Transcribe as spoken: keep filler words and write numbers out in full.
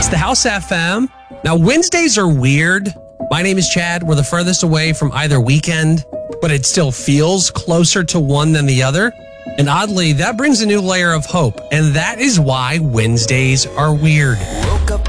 It's the House F M. Now, Wednesdays are weird. My name is Chad. We're the furthest away from either weekend, but it still feels closer to one than the other. And oddly, that brings a new layer of hope. And that is why Wednesdays are weird.